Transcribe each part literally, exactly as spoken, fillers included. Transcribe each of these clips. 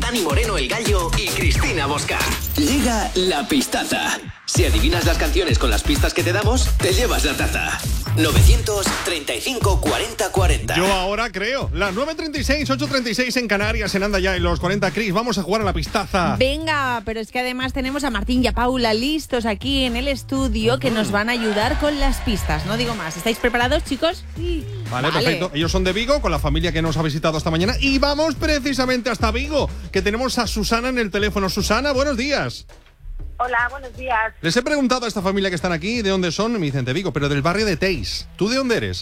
Dani Moreno el Gallo y Cristina Bosca. Llega la pistaza. Si adivinas las canciones con las pistas que te damos, te llevas la taza. novecientos treinta y cinco, cuarenta, cuarenta. Yo ahora creo. Las nueve treinta y seis, ocho treinta y seis en Canarias, en Anda Ya, en los cuarenta. Cris, vamos a jugar a la pistaza. Venga, pero es que además tenemos a Martín y a Paula listos aquí en el estudio que nos van a ayudar con las pistas. No digo más. ¿Estáis preparados, chicos? Sí. Vale, vale, perfecto. Ellos son de Vigo, con la familia que nos ha visitado esta mañana. Y vamos precisamente hasta Vigo, que tenemos a Susana en el teléfono. Susana, buenos días. Hola, buenos días. Les he preguntado a esta familia que están aquí de dónde son, me dicen de Vigo, pero del barrio de Teis. ¿Tú de dónde eres?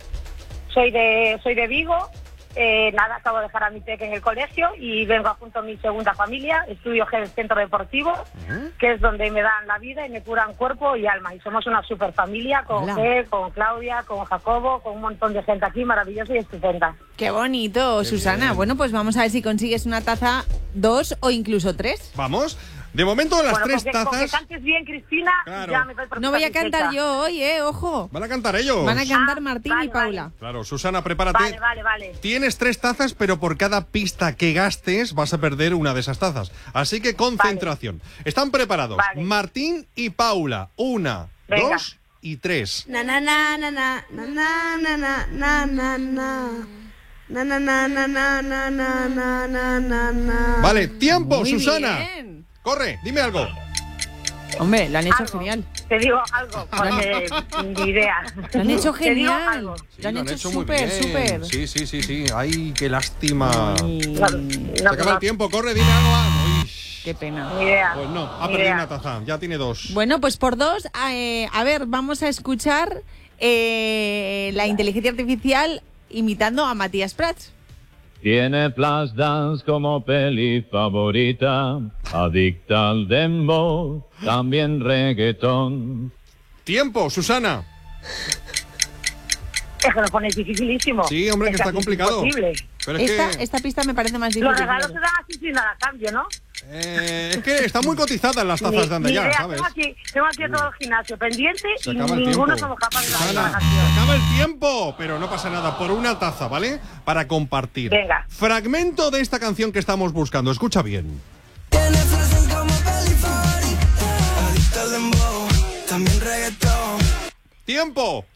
Soy de soy de Vigo. Eh, nada, acabo de dejar a mi peque en el colegio y vengo junto a mi segunda familia. Estudio en el centro deportivo, uh-huh. que es donde me dan la vida y me curan cuerpo y alma. Y somos una super familia con G, con Claudia, con Jacobo, con un montón de gente aquí maravillosa y estupenda. Qué bonito, Qué Susana. Bien. Bueno, pues vamos a ver si consigues una taza, dos o incluso tres. Vamos. De momento las bueno, tres con que, tazas. Con que cantes bien, Cristina, claro. ya me doy por No voy a cantar yo hoy, eh, ojo. Van a cantar ellos. Van a cantar Martín ah, vale, y Paula. Vale. Claro, Susana, prepárate. Vale, vale, vale. Tienes tres tazas, pero por cada pista que gastes vas a perder una de esas tazas. Así que concentración. Vale. ¿Están preparados? Vale. Martín y Paula. Una, Venga. dos y tres. Na na na na na na na na na na na. Na na na na na na na na na na na. Vale, tiempo, Muy Susana. Bien. Corre, dime algo. Hombre, lo han hecho Algo. genial. Te digo algo, porque ni idea. Lo han hecho Te digo genial. algo. Sí, lo han lo hecho hecho muy súper, bien. súper. Sí, sí, sí, sí. Ay, qué lástima. Ay, No, Se no, acaba no, el tiempo, corre, dime algo. Uy. qué pena. Ni idea. Pues no, ha Ni perdido idea. una taza. Ya tiene dos. Bueno, pues por dos, eh, a ver, vamos a escuchar eh, la inteligencia artificial imitando a Matías Prats. Tiene Flashdance como peli favorita, adicta al dembow, también reggaetón. Tiempo, Susana. Es que lo pones dificilísimo. Sí, hombre, que Es está casi complicado. imposible. Pero es Esta, que, esta pista me parece más difícil. Los regalos se dan así sin nada a cambio, ¿no? eh, es que están muy cotizadas las Ni, tazas de Anda ni Ya, idea. ¿sabes? Tengo aquí, tengo aquí todo el gimnasio pendiente Se y acaba el ninguno tiempo. somos capaces de Susana, dar la se canción. acaba el tiempo, pero no pasa nada, por una taza, ¿vale? Para compartir. Venga. Fragmento de esta canción que estamos buscando, escucha bien. Tiene frase como peli favorita, adicta al dembow, también reggaetón. ¡Tiempo!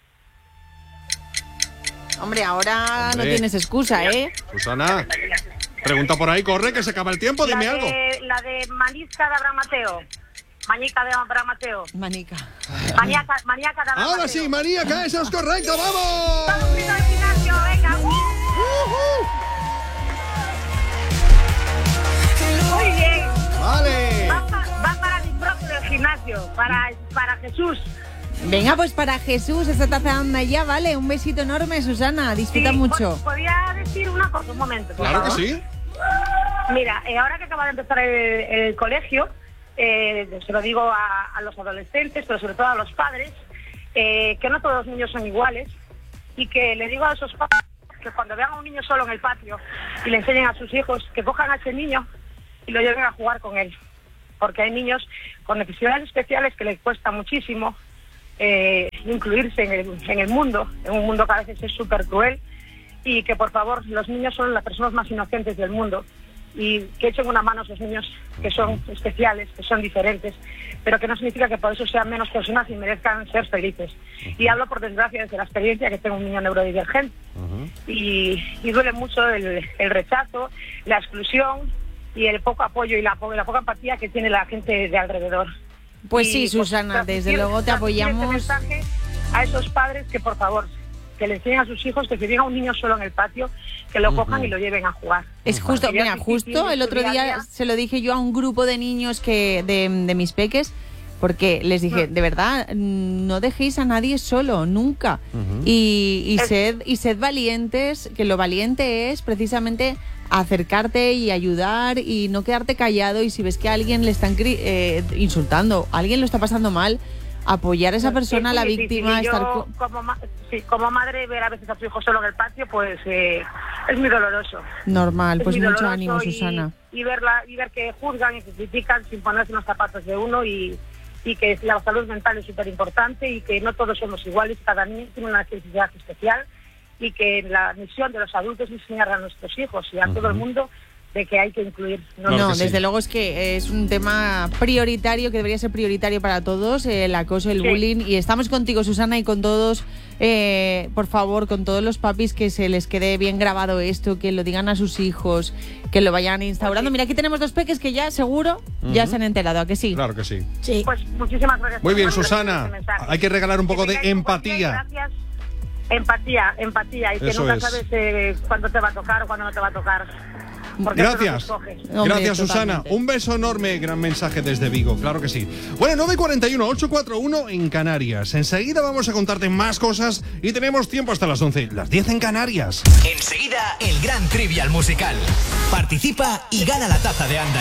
Hombre, ahora Hombre. no tienes excusa, ¿eh? Susana, pregunta por ahí, corre, que se acaba el tiempo, dime la algo. de, la de Manisca de Abraham Mateo. Mañica de Abraham Mateo. Manica. Maníaca, maníaca de Abraham Ahora Mateo. sí, María, que eso es correcto, ¡vamos! Todo un grito de gimnasio, venga. ¡Uh! Muy bien. Vale. Va, pa- va para mi propio del gimnasio, para, para Jesús. Venga, pues para Jesús, esta taza anda ya, ¿vale? Un besito enorme, Susana. Disfruta Sí, mucho. po- ¿Podría decir una cosa un momento? por Claro que favor? sí. Mira, eh, ahora que acaba de empezar el, el colegio, eh, se lo digo a, a los adolescentes, pero sobre todo a los padres, eh, que no todos los niños son iguales y que le digo a esos padres que cuando vean a un niño solo en el patio y le enseñen a sus hijos, que cojan a ese niño y lo lleven a jugar con él. Porque hay niños con necesidades especiales que les cuesta muchísimo eh, incluirse en el, en el mundo, en un mundo que a veces es súper cruel, y que por favor, los niños son las personas más inocentes del mundo y que echen una mano a esos niños que son especiales, que son diferentes, pero que no significa que por eso sean menos personas y merezcan ser felices. Y hablo por desgracia desde la experiencia que tengo un niño neurodivergente. Uh-huh. y, y duele mucho el, el rechazo, la exclusión y el poco apoyo y la, la poca empatía que tiene la gente de alrededor. Pues y, sí, Susana, pues, desde luego te apoyamos. Este mensaje a esos padres que por favor que le enseñen a sus hijos que si llega un niño solo en el patio, que lo cojan uh-huh. y lo lleven a jugar. Es justo, Porque mira, justo el otro día, día se lo dije yo a un grupo de niños que de, de mis peques, porque les dije, de verdad, no dejéis a nadie solo, nunca. Uh-huh. Y, y, sed, y sed valientes, que lo valiente es precisamente acercarte y ayudar y no quedarte callado, y si ves que a alguien le están eh, insultando, a alguien lo está pasando mal, apoyar a esa persona, a la víctima. Sí, sí, estar yo, como, ma sí, como madre, ver a veces a su hijo solo en el patio, pues eh, es muy doloroso. Normal, pues mucho ánimo, y, Susana. Y, verla, y ver que juzgan y que critican sin ponerse en los zapatos de uno, y, y que la salud mental es súper importante y que no todos somos iguales, cada niño tiene una necesidad especial, y que la misión de los adultos es enseñar a nuestros hijos y a uh-huh. todo el mundo de que hay que incluir. No, Claro no, que sí. desde luego es que es un tema prioritario, que debería ser prioritario para todos, eh, el acoso, el Sí. bullying. Y estamos contigo, Susana, y con todos, eh, por favor, con todos los papis, que se les quede bien grabado esto, que lo digan a sus hijos, que lo vayan instaurando. Mira, aquí tenemos dos peques que ya seguro ya se han enterado, ¿a que sí? Claro que sí. Sí. Pues muchísimas gracias. Muy por bien, mandarme Susana. ese mensaje. Hay que regalar un poco Que de tengáis un buen día y empatía. Gracias. Empatía, empatía. Y que Eso nunca es. sabes eh, cuándo te va a tocar o cuándo no te va a tocar. Porque eso no se Gracias. escoge. Hombre, Gracias, Susana. totalmente. Un beso enorme, gran mensaje desde Vigo, claro que sí. Bueno, nueve cuarenta y uno, ocho cuarenta y uno en Canarias. Enseguida vamos a contarte más cosas y tenemos tiempo hasta las once, las diez en Canarias. Enseguida, el gran trivial musical. Participa y gana la taza de Anda.